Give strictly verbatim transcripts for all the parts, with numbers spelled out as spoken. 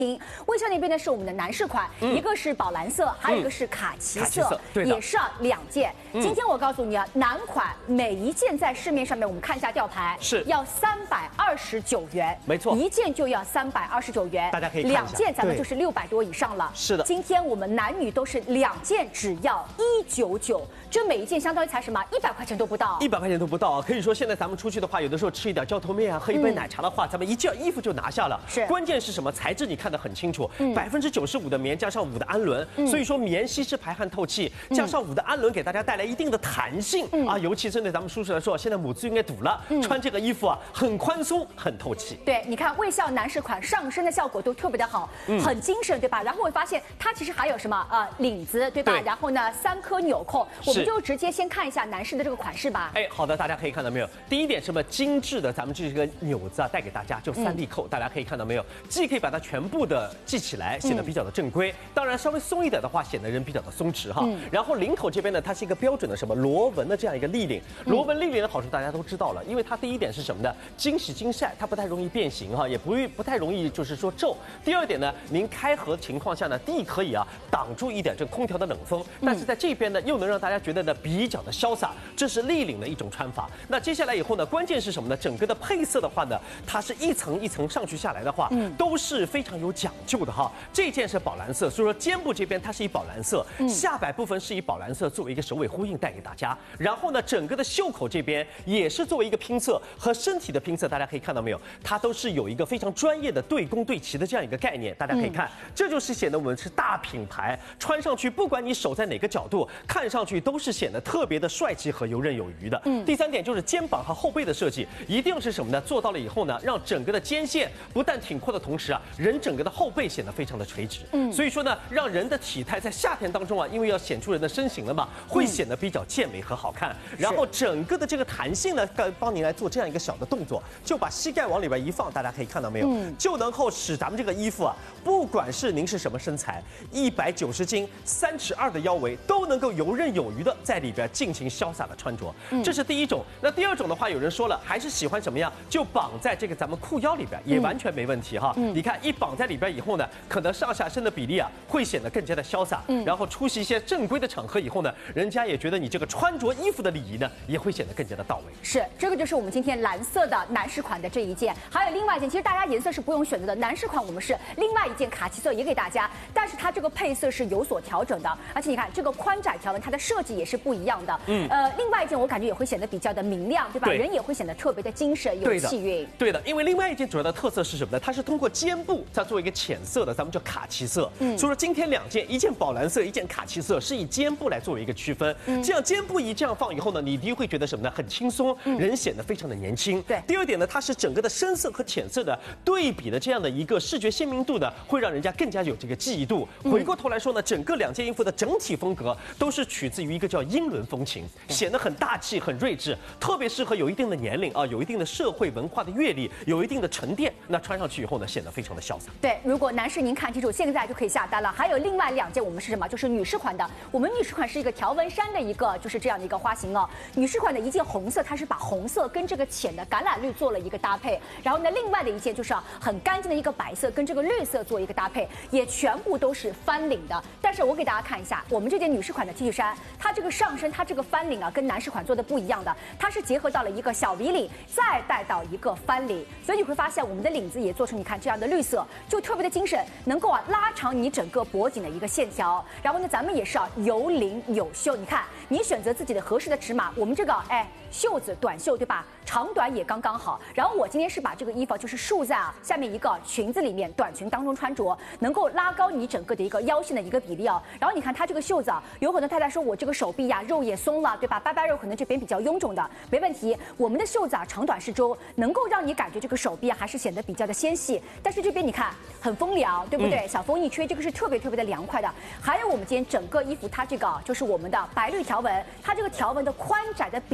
卫校那边呢是我们的男士款，嗯、一个是宝蓝色，还有一个是卡其色，嗯、 对也是啊两件。嗯、今天我告诉你啊，男款每一件在市面上面，我们看一下吊牌， 是要三百二十九元， 没错， 一件就要三百二十九元， 大家可以看一下， 两件咱们就是六百多以上了。 是的， 今天我们男女都是两件只要一九九，这每一件相当于才什么一百块钱都不到， 一百块钱都不到啊！可以说现在咱们出去的话，有的时候吃一点浇头面啊，喝一杯奶茶的话，嗯、咱们一件衣服就拿下了。 是， 关键是什么？材质你看得很清楚。 嗯百分之九十五的棉加上五的氨纶，嗯、所以说棉吸湿排汗透气，加上五的氨纶给大家带来一定的弹性、嗯、啊，尤其针对咱们叔叔来说，现在母子应该堵了，嗯、穿这个衣服啊很宽松，很透气。 对，你看卫校男士款上身的效果都特别的好，嗯、很精神，对吧？然后我会发现它其实还有什么呃领子，对吧？对然后呢三颗纽扣，我们就直接先看一下男士的这个款式吧。 哎，好的，大家可以看到没有？第一点什么精致的，咱们这个纽子啊带给大家，就三粒扣，嗯、大家可以看到没有？既可以把它全部的系起来，显得比较的正规。当然，稍微松一点的话，显得人比较的松弛哈。嗯、然后领口这边呢，它是一个标准的什么螺纹的这样一个立领。螺纹立领的好处大家都知道了，因为它第一点是什么呢？经洗经晒，它不太容易变形哈，也不会不太容易就是说皱。第二点呢，您开合情况下呢，既可以啊挡住一点这空调的冷风，但是在这边呢又能让大家觉得呢比较的潇洒，这是立领的一种穿法。那接下来以后呢，关键是什么呢？整个的配色的话呢，它是一层一层上去下来的话，嗯、都是非常有讲究的哈。这件是宝蓝色。所以说肩部这边它是以宝蓝色，嗯、下摆部分是以宝蓝色作为一个首尾呼应带给大家。然后呢，整个的袖口这边也是作为一个拼色和身体的拼色，大家可以看到没有？它都是有一个非常专业的对弓对齐的这样一个概念。大家可以看，嗯、这就是显得我们是大品牌，穿上去不管你手在哪个角度，看上去都是显得特别的帅气和游刃有余的。嗯、第三点就是肩膀和后背的设计，一定是什么呢？做到了以后呢，让整个的肩线不但挺阔的同时啊，人整个的后背显得非常的垂直。嗯，所以说呢，让人的体态在夏天当中啊，因为要显出人的身形了嘛，会显得比较健美和好看。嗯、然后整个的这个弹性呢，帮您来做这样一个小的动作，就把膝盖往里边一放，大家可以看到没有？嗯、就能够使咱们这个衣服啊，不管是您是什么身材，一百九十斤、三尺二的腰围，都能够游刃有余的在里边尽情潇洒的穿着。嗯、这是第一种。那第二种的话，有人说了，还是喜欢什么样，就绑在这个咱们裤腰里边，也完全没问题哈。嗯、你看一绑在里边以后呢，可能上下身的比例啊，会显得更加的潇洒。嗯、然后出席一些正规的场合以后呢，人家也觉得你这个穿着衣服的礼仪呢，也会显得更加的到位。 是，这个就是我们今天蓝色的男士款的这一件，还有另外一件，其实大家颜色是不用选择的。男士款我们是另外一件卡其色也给大家，但是它这个配色是有所调整的，而且你看这个宽窄条纹，它的设计也是不一样的。嗯，呃，另外一件我感觉也会显得比较的明亮，对吧？对，人也会显得特别的精神，有气韵。 对的，因为另外一件主要的特色是什么呢？它是通过肩部再做一个浅色的，咱们叫卡其色。嗯，所以说今天两件，一件宝蓝色，一件卡其色，是以肩部来作为一个区分。嗯，这样肩部一这样放以后呢，你第一会觉得什么呢？很轻松，人显得非常的年轻。对。第二点呢，它是整个的深色和浅色的对比的这样的一个视觉鲜明度呢，会让人家更加有这个记忆度。回过头来说呢，整个两件衣服的整体风格都是取自于一个叫英伦风情，显得很大气、很睿智，特别适合有一定的年龄啊，有一定的社会文化的阅历，有一定的沉淀，那穿上去以后呢，显得非常的潇洒。 对，如果男士您看清楚，现在就可以下单了。还有另外两件，我们是什么？就是女士款的。我们女士款是一个条纹衫的一个，就是这样的一个花型哦。女士款的一件红色，它是把红色跟这个浅的橄榄绿做了一个搭配。然后呢，另外的一件就是啊，很干净的一个白色跟这个绿色做一个搭配，也全部都是翻领的。但是我给大家看一下，我们这件女士款的 T 恤衫，它这个上身它这个翻领啊，跟男士款做的不一样的，它是结合到了一个小 V 领，再带到一个翻领，所以你会发现我们的领子也做成你看这样的绿色，就特别的精神，能够啊拉长你整个脖颈的一个线条。然后呢，咱们也是啊有领有袖，你看你选择自己的合适的尺码，我们这个哎袖子短袖对吧？长短也刚刚好。然后我今天是把这个衣服就是束在啊下面一个裙子里面，短裙当中穿着，能够拉高你整个的一个腰线的一个比例哦。然后你看它这个袖子啊，有很多太太说我这个手臂呀、啊、肉也松了，对吧？拜拜肉可能这边比较臃肿的，没问题。我们的袖子啊长短适中，能够让你感觉这个手臂啊还是显得比较的纤细。但是这边你看很风凉，对不对？嗯、小风一吹，这个是特别特别的凉快的。还有我们今天整个衣服它这个就是我们的白绿条纹，它这个条纹的宽窄的比例也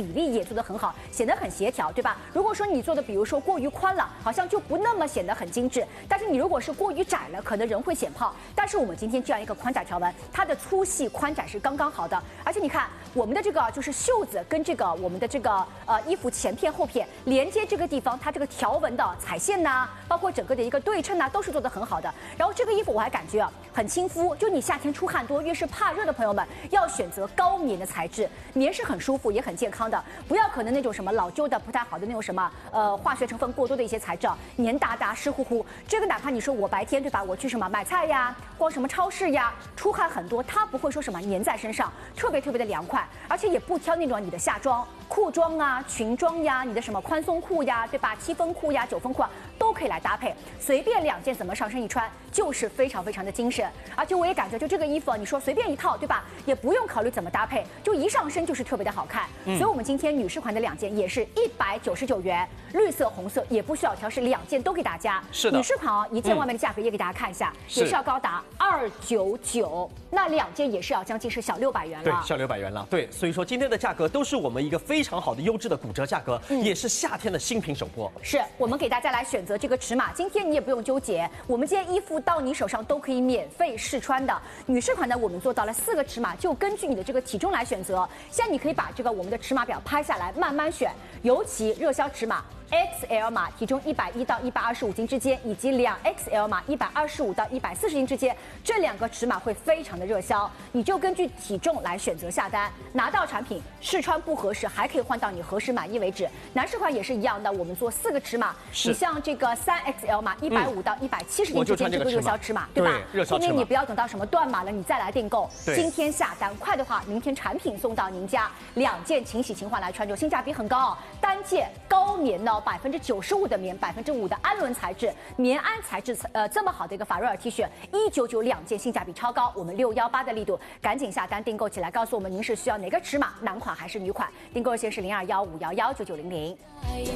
做得很好，显得很协调，对吧？如果说你做的比如说过于宽了，好像就不那么显得很精致。但是你如果是过于窄了，可能人会显胖。但是我们今天这样一个宽窄条纹，它的粗细宽窄是刚刚好的，而且你看我们的这个就是袖子跟这个我们的这个呃衣服前片后片连接这个地方，它这个条纹的彩线呐、包括整个的一个对称呐、都是做得很好的。然后这个衣服我还感觉啊很亲肤，就你夏天出汗多，越是怕热的朋友们，要选择高棉的材质，棉是很舒服也很健康的，不要可能那种什么老旧的不太好的那种什么呃化学成分过多的一些材质，黏哒哒湿乎乎。这个哪怕你说我白天对吧，我去什么买菜呀，逛什么超市呀，出汗很多，它不会说什么粘在身上，特别特别的凉快，而且也不挑那种你的夏装、裤装啊、裙装呀，你的什么宽松裤呀，对吧？七分裤呀、九分裤啊，都可以来搭配，随便两件怎么上身一穿，就是非常非常的精神。而且我也感觉，就这个衣服，你说随便一套，对吧？也不用考虑怎么搭配，就一上身就是特别的好看。嗯、所以我们今天女士款的两件也是一百九十九元，绿色、红色也不需要挑，是两件都给大家。 是的， 女士款哦，一件外面的价格也给大家看一下，嗯、也是要高达二九九，那两件也是要将近是小六百元了。 对，小六百元了。对，所以说今天的价格都是我们一个非常好的优质的骨折价格，嗯、也是夏天的新品首播。 是我们给大家来选择这个尺码，今天你也不用纠结，我们今天衣服到你手上都可以免费试穿的。女士款呢，我们做到了四个尺码，就根据你的这个体重来选择。现在你可以把这个我们的尺码表拍下来，慢慢选，尤其热销尺码。X L 码体重一百一到一百二十五斤之间，以及两 X L 码一百二十五到一百四十斤之间，这两个尺码会非常的热销，你就根据体重来选择下单。拿到产品试穿不合适，还可以换到你合适满意为止。男士款也是一样的，我们做四个尺码，你像这个三 X L 码一百五到一百七十斤之间这个热销尺码，对吧？后面你不要等到什么断码了，你再来订购。今天下单快的话，明天产品送到您家，两件勤洗勤换来穿着，性价比很高哦。单件高棉呢。百分之九十五的棉，百分之五的氨纶材质，棉安材质，呃，这么好的一个法瑞尔 T 恤，一九九两件，性价比超高。我们六幺八的力度，赶紧下单订购起来，告诉我们您是需要哪个尺码，男款还是女款？订购热线是零二幺五幺幺九九零零。